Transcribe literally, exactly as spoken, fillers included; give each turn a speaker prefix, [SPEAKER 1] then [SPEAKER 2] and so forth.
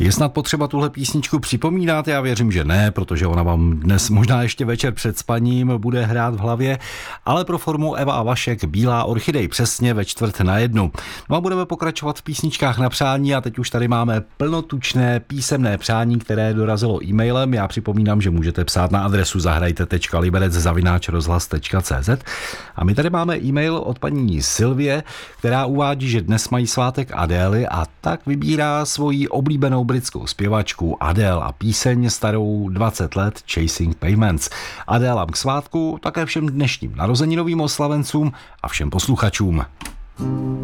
[SPEAKER 1] Je snad potřeba tuhle písničku připomínat? Já věřím, že ne, protože ona vám dnes možná ještě večer před spaním bude hrát v hlavě, ale pro formu Eva a Vašek Bílá orchidej přesně ve čtvrt na jednu. No a budeme pokračovat v písničkách na přání a teď už tady máme plnotučné písemné přání, které dorazilo e-mailem. Já připomínám, že můžete psát na adresu zahrajte tečka liberec zavináč rozhlas tečka cé zet a my tady máme e-mail od paní Sylvie, která uvádí, že dnes mají svátek Adély a tak vybírá svoji oblíbenou britskou zpěvačku Adele a píseň starou dvacet let Chasing Pavements. Adélám k svátku, také všem dnešním narozeninovým oslavencům a všem posluchačům.